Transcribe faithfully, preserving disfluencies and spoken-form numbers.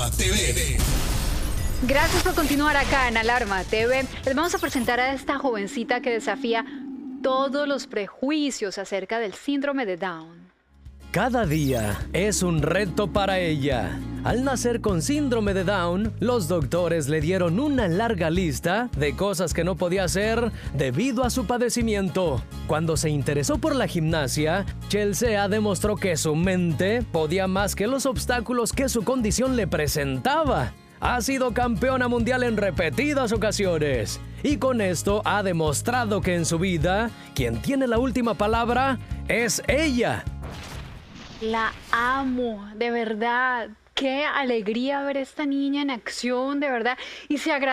Alarma T V. Gracias por continuar acá en Alarma T V. Les vamos a presentar a esta jovencita que desafía todos los prejuicios acerca del síndrome de Down. Cada día es un reto para ella. Al nacer con síndrome de Down, los doctores le dieron una larga lista de cosas que no podía hacer debido a su padecimiento. Cuando se interesó por la gimnasia, Chelsea demostró que su mente podía más que los obstáculos que su condición le presentaba. Ha sido campeona mundial en repetidas ocasiones y con esto ha demostrado que en su vida, quien tiene la última palabra es ella. La amo, de verdad. Qué alegría ver a esta niña en acción, de verdad. Y se agradece.